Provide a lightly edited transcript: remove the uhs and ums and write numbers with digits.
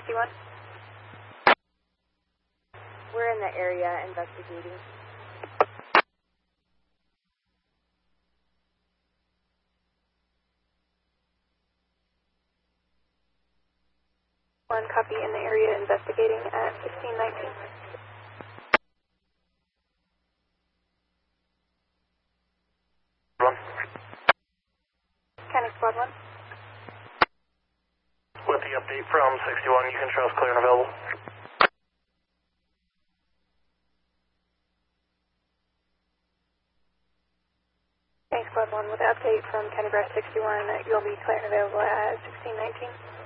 61. We're in the area investigating. One copy in the area investigating at 1619. County Squad 1. With the update from 61, you can show us clear and available. County Squad 1 with the update from County Brush 61, you'll be clear and available at 1619.